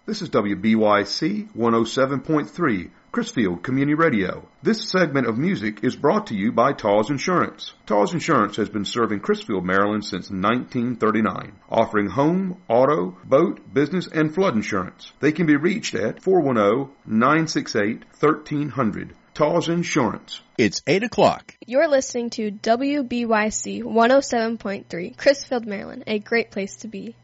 This is WBYC 107.3, Chrisfield Community Radio. This segment of music is brought to you by Tawes Insurance. Tawes Insurance has been serving Chrisfield, Maryland since 1939, offering home, auto, boat, business, and flood insurance. They can be reached at 410-968-1300. Tawes Insurance. It's 8 o'clock. You're listening to WBYC 107.3, Chrisfield, Maryland, a great place to be.